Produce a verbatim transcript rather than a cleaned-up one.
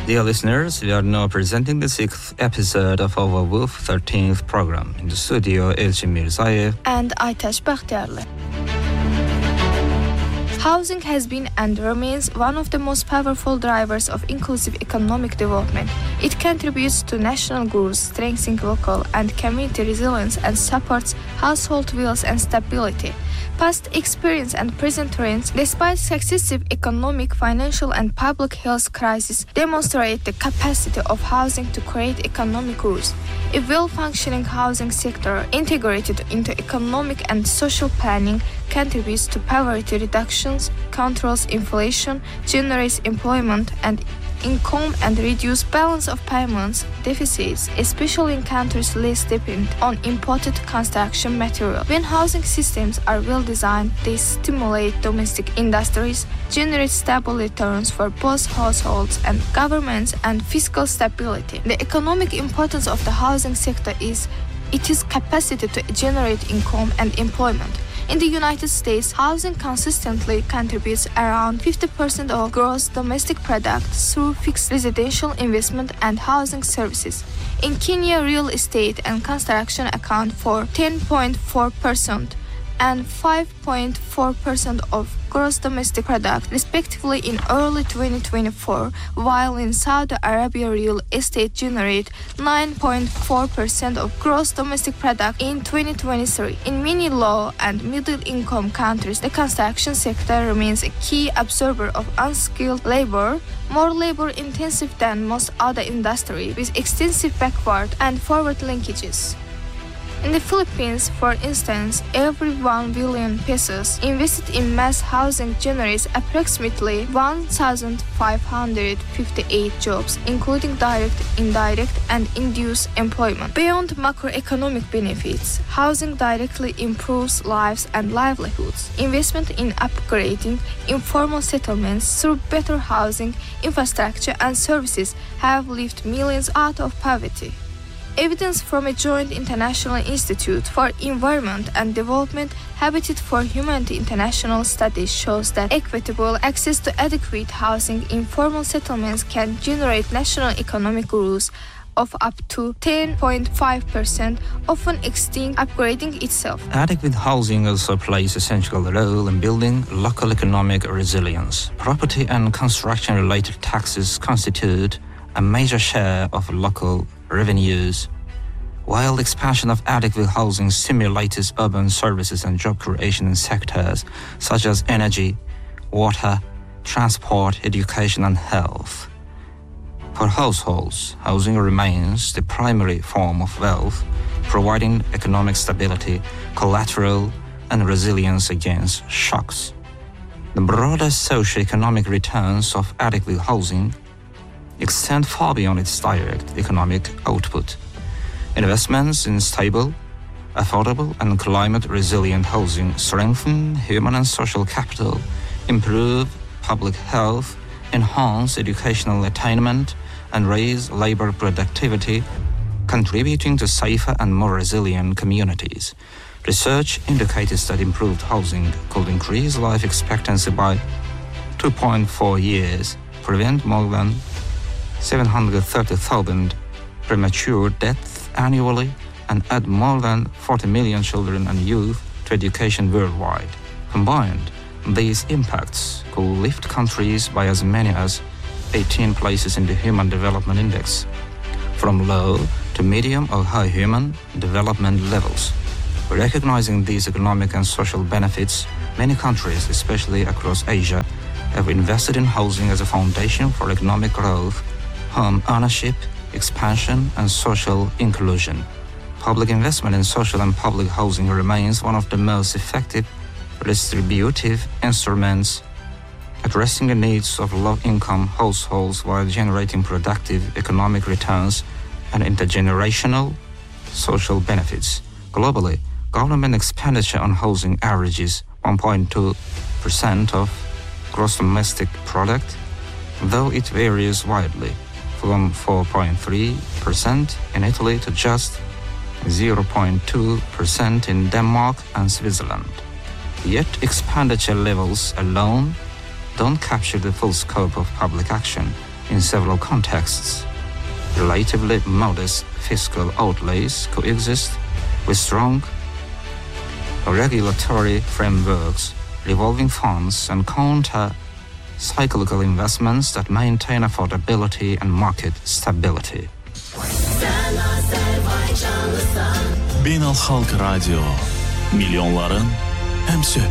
Dear listeners, we are now presenting the sixth episode of our W O O F thirteenth program. In the studio, Elçin Mirzayev and Aytaç Bahtiyarlı. Housing has been and remains one of the most powerful drivers of inclusive economic development. It contributes to national growth, strengthening local and community resilience, and supports household wealth and stability. Past experience and present trends, despite successive economic, financial, and public health crises, demonstrate the capacity of housing to create economic growth. A well-functioning housing sector integrated into economic and social planning contributes to poverty reductions, controls inflation, generates employment and income, and reduce balance of payments deficits, especially in countries less dependent on imported construction material. When housing systems are well designed, they stimulate domestic industries, generate stable returns for both households and governments, and fiscal stability. The economic importance of the housing sector is its capacity to generate income and employment. In the United States, housing consistently contributes around fifty percent of gross domestic product through fixed residential investment and housing services. In Kenya, real estate and construction account for ten point four percent and five point four percent of gross domestic product, respectively, in early twenty twenty-four, while in Saudi Arabia, real estate generate nine point four percent of gross domestic product in twenty twenty-three. In many low and middle-income countries, the construction sector remains a key absorber of unskilled labor, more labor-intensive than most other industries, with extensive backward and forward linkages. In the Philippines, for instance, every one billion pesos invested in mass housing generates approximately one thousand five hundred fifty-eight jobs, including direct, indirect, and induced employment. Beyond macroeconomic benefits, housing directly improves lives and livelihoods. Investment in upgrading informal settlements through better housing, infrastructure, and services have lifted millions out of poverty. Evidence from a joint international institute for environment and development, Habitat for Humanity International Studies, shows that equitable access to adequate housing in formal settlements can generate national economic growth of up to ten point five percent, often exceeding upgrading itself. Adequate housing also plays a central role in building local economic resilience. Property and construction-related taxes constitute a major share of local revenues, while the expansion of adequate housing stimulates urban services and job creation in sectors such as energy, water, transport, education, and health. For households, housing remains the primary form of wealth, providing economic stability, collateral, and resilience against shocks. The broader socio-economic returns of adequate housing extend far beyond its direct economic output. Investments in stable, affordable, and climate-resilient housing strengthen human and social capital, improve public health, enhance educational attainment, and raise labor productivity, contributing to safer and more resilient communities. Research indicates that improved housing could increase life expectancy by two point four years, prevent more than seven hundred thirty thousand premature deaths annually, and add more than forty million children and youth to education worldwide. Combined, these impacts could lift countries by as many as eighteen places in the Human Development Index, from low to medium or high human development levels. Recognizing these economic and social benefits, many countries, especially across Asia, have invested in housing as a foundation for economic growth, home ownership, expansion, and social inclusion. Public investment in social and public housing remains one of the most effective redistributive instruments addressing the needs of low-income households while generating productive economic returns and intergenerational social benefits. Globally, government expenditure on housing averages one point two percent of gross domestic product, though it varies widely, from four point three percent in Italy to just zero point two percent in Denmark and Switzerland. Yet expenditure levels alone don't capture the full scope of public action. In several contexts, relatively modest fiscal outlays coexist with strong regulatory frameworks, revolving funds, and counter-cyclical investments that maintain affordability and market stability. Beynəlxalq Radio. Milyonların həmsöhbəti.